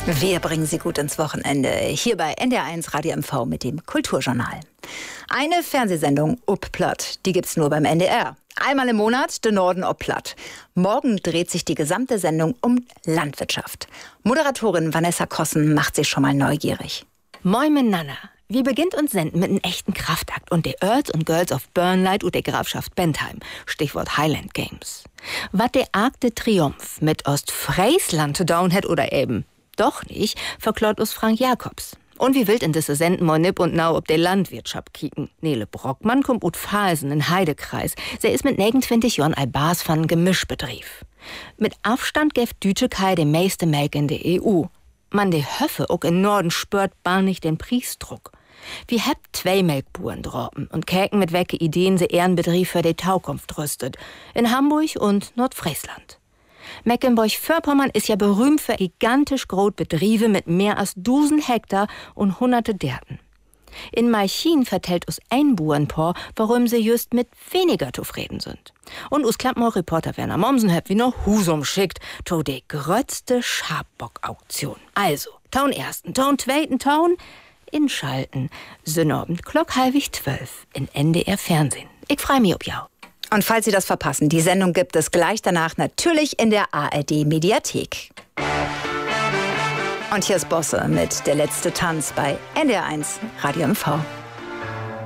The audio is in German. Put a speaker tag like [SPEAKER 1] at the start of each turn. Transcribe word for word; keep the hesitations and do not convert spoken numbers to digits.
[SPEAKER 1] Wir bringen Sie gut ins Wochenende. Hier bei N D R eins Radio M V mit dem Kulturjournal. Eine Fernsehsendung ob Platt, die gibt's nur beim N D R. Einmal im Monat, de Norden ob Platt. Morgen dreht sich die gesamte Sendung um Landwirtschaft. Moderatorin Vanessa Kossen macht sich schon mal neugierig.
[SPEAKER 2] Moin miteinander. Wir beginnt uns senden mit einem echten Kraftakt und die Earls und Girls of Burnlight und der Grafschaft Bentheim. Stichwort Highland Games. Was der Arc de Triomphe mit Ostfriesland zu down hat oder eben doch nicht, verklaut uns Frank Jacobs. Und wie wild in diese Senden mal nipp und nau ob der Landwirtschaft kicken. Nele Brockmann kommt ut Phalsen in Heidekreis. Sie ist mit negenundzwanzig Jahren ein Bas von Gemischbetrieb. Mit Abstand geft Dütschekei de meiste Melk in der E U. Man de Höfe auch in Norden spürt bar nicht den Priesdruck. Wir habt zwei Melkburen droppen und käken mit wecke Ideen se Ehrenbetrieb für die Taukunft rüstet. In Hamburg und Nordfriesland. Mecklenburg-Vorpommern ist ja berühmt für gigantisch große Betriebe mit mehr als tausend Hektar und hunderte Derten. In Malchin vertellt us ein Burenpaar, warum sie just mit weniger zufrieden sind. Und us Klappmau-Reporter Werner Mommsen hat wie noch Husum schickt, to de grötzte Schabbock-Auktion. Also, Taun ersten, Taun zweiten, Taun inschalten. Sonnabend, Glock halbig zwölf in N D R Fernsehen. Ich freu mich ob jau.
[SPEAKER 1] Und falls Sie das verpassen, die Sendung gibt es gleich danach natürlich in der A R D-Mediathek. Und hier ist Bosse mit Der letzte Tanz bei N D R eins Radio M V.